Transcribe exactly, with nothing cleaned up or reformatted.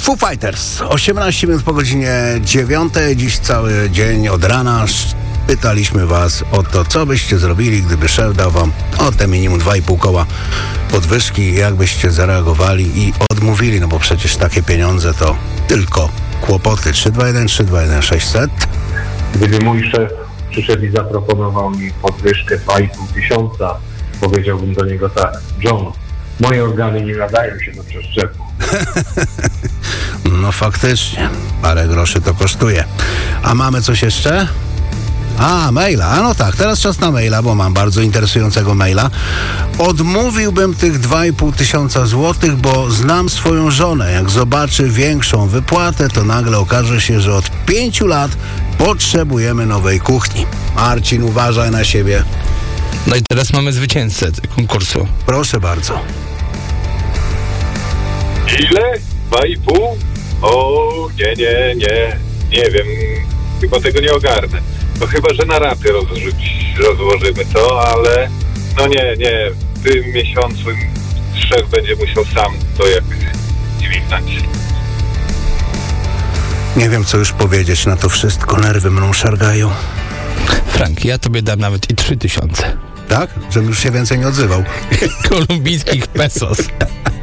Foo Fighters, osiemnaście minut po godzinie dziewiątej. Dziś cały dzień od rana pytaliśmy was o to, co byście zrobili, gdyby szef dał wam o te minimum dwa i pół koła podwyżki, jak byście zareagowali i odmówili, no bo przecież takie pieniądze to tylko kłopoty. trzy dwa jeden trzy dwa jeden sześćset. Gdyby mój szef przyszedł i zaproponował mi podwyżkę dwa i pół tysiąca, powiedziałbym do niego tak: John, moje organy nie nadają się do przeszczepu. No faktycznie, parę groszy to kosztuje. A mamy coś jeszcze? A, maila. A no tak, teraz czas na maila, bo mam bardzo interesującego maila. Odmówiłbym tych dwa i pół tysiąca złotych, bo znam swoją żonę. Jak zobaczy większą wypłatę, to nagle okaże się, że od pięciu lat potrzebujemy nowej kuchni. Marcin, uważaj na siebie. No i teraz mamy zwycięzcę konkursu. Proszę bardzo. Ile? Dwa i pół? O, nie, nie, nie. Nie wiem. Chyba tego nie ogarnę. No chyba, że na raty rozrzuć, rozłożymy to, ale no nie, nie. W tym miesiącu szef będzie musiał sam to jakoś dźwignąć. Nie wiem, co już powiedzieć na to wszystko. Nerwy mną szargają. Frank, ja tobie dam nawet i trzy tysiące. Tak? Żebym już się więcej nie odzywał. Kolumbijskich pesos.